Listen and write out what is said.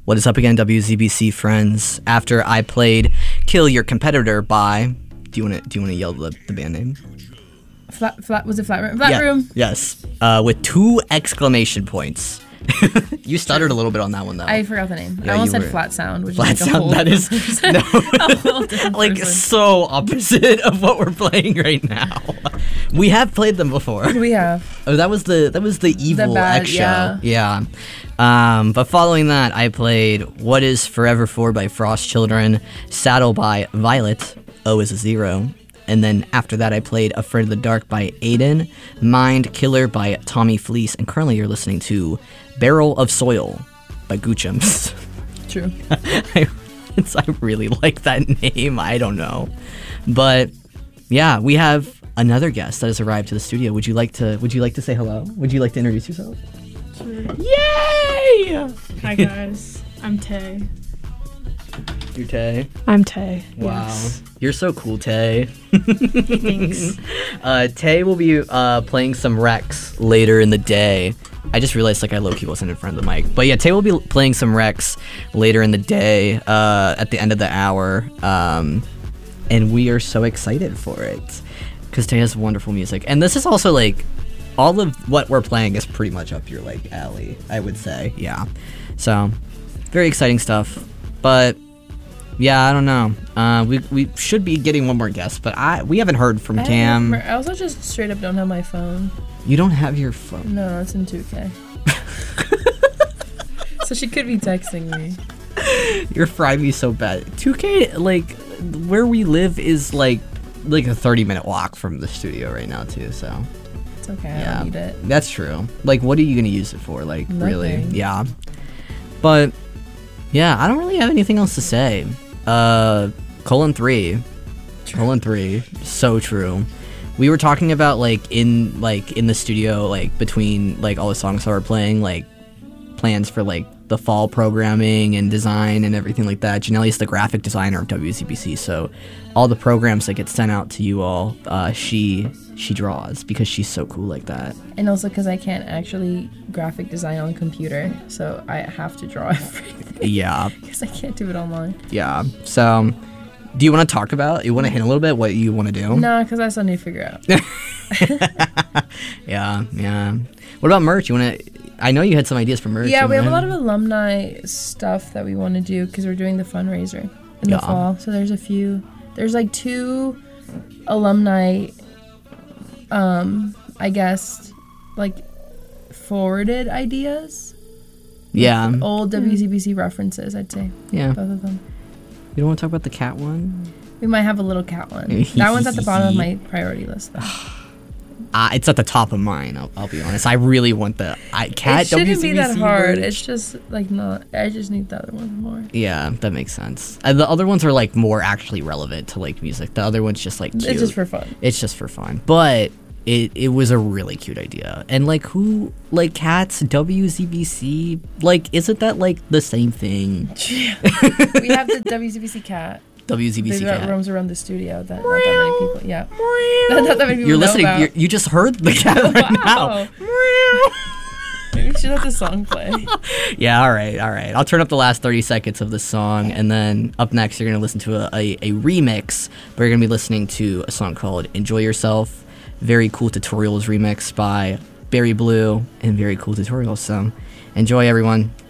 What is up again, WZBC friends? After I played "Kill Your Competitor" by, do you want to yell the band name? Was it Flat Room? Flat Room. Yes. With 2 exclamation points. You stuttered a little bit on that one though. I forgot the name. Yeah, I almost said Flat Sound, which Flat is like Sound. That is a whole different like person. so opposite of what we're playing right now. We have played them before. We have. Oh, that was the Evil bad, X show. Yeah. But following that, I played "What Is Forever For" by Frost Children, "Saddle" by Violet, "O Is a Zero," and then after that, I played "Afraid of the Dark" by Aiden, "Mind Killer" by Tommy Fleece, and currently you're listening to "Barrel of Soil" by Goochums. True. I really like that name. I don't know, but yeah, we have another guest that has arrived to the studio. Would you like to say hello? Would you like to introduce yourself? Sure. Yay! Hi guys, I'm Tay. You're Tay. I'm Tay. Wow, Yes. you're so cool, Tay. Thanks. Tay will be playing some Rex later in the day. I just realized I low-key wasn't in front of the mic. But yeah, Tay will be playing some Rex later in the day at the end of the hour. And we are so excited for it because Tay has wonderful music. And this is also all of what we're playing is pretty much up your alley, I would say. Yeah. So very exciting stuff. But yeah, I don't know. We should be getting one more guest, but we haven't heard from Tam. I also just straight up don't have my phone. You don't have your phone. No, it's in 2K. So she could be texting me. You're frying me so bad. 2K, where we live is like a 30-minute walk from the studio right now too. So It's okay. yeah, I don't need it. that's true. What are you gonna use it for? Really? Nothing. Yeah. But yeah, I don't really have anything else to say. :3. :3. So true. We were talking about in the studio between all the songs that we're playing plans for the fall programming and design and everything like that. Janelle's the graphic designer of WZBC, so all the programs that get sent out to you all, she draws because she's so cool like that. And also because I can't actually graphic design on a computer, so I have to draw everything. Yeah, Because I can't do it online. yeah. So, do you want to talk about? You want to hint a little bit what you want to do? No, because I still need to figure out. Yeah. What about merch? You want to? I know you had some ideas for merch. Yeah, we have a wanna- lot of alumni stuff that we want to do because we're doing the fundraiser in Yeah. the fall. So there's 2 alumni, I guess, forwarded ideas. Yeah. Old WZBC references, I'd say. Yeah. Both of them. You don't want to talk about the cat one? We might have a little cat one. That one's at the bottom of my priority list, though. It's at the top of mine. I'll be honest. I really want the cat. It shouldn't be that WCBC hard. merch. It's just not. I just need the other one more. Yeah, that makes sense. The other ones are more actually relevant to music. The other one's just cute. It's just for fun. It's just for fun. But it was a really cute idea. And who cats WZBC isn't that the same thing? We have the WZBC cat. WZBC That cat. roams around the studio that not that many people. Yeah. Not that many people You're know listening. about. You just heard the cat right now. Maybe we should let the song play. Yeah, all right. I'll turn up the last 30 seconds of the song, and then up next, you're going to listen to a remix. We're going to be listening to a song called Enjoy Yourself. Very Cool Tutorials remix by Barry Blue and Very Cool Tutorials. So enjoy, everyone.